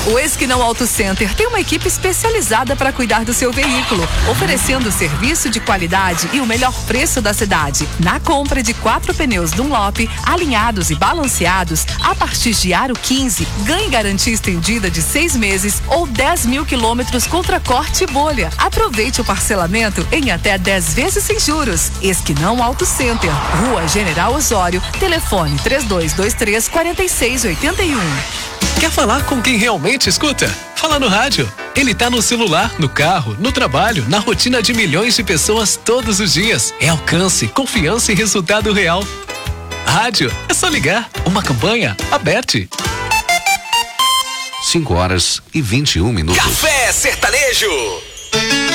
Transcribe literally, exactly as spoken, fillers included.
O Esquinão Auto Center tem uma equipe especializada para cuidar do seu veículo, oferecendo serviço de qualidade e o melhor preço da cidade. Na compra de quatro pneus Dunlop, alinhados e balanceados, a partir de aro quinze, ganhe garantia estendida de seis meses ou dez mil quilômetros contra corte e bolha. Aproveite o parcelamento em até dez vezes sem juros. Esquinão Auto Center, Rua General Osório, telefone três dois dois três, quatro seis oito um. Quer falar com quem realmente escuta? Fala no rádio. Ele tá no celular, no carro, no trabalho, na rotina de milhões de pessoas todos os dias. É alcance, confiança e resultado real. Rádio, é só ligar. Uma campanha aberta. cinco horas e vinte e um minutos. Café Sertanejo.